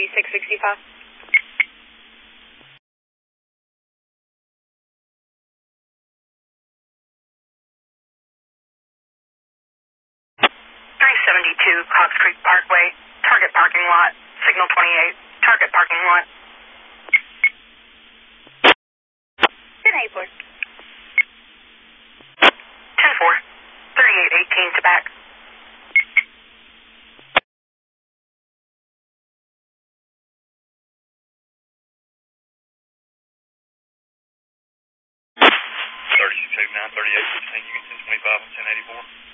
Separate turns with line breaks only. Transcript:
3665. 372 Cobbs Creek Parkway, target parking lot, signal 28, target parking lot. 10-8, 10-4, 3818 to back.
3689, 3815, you can 1025 on 1084.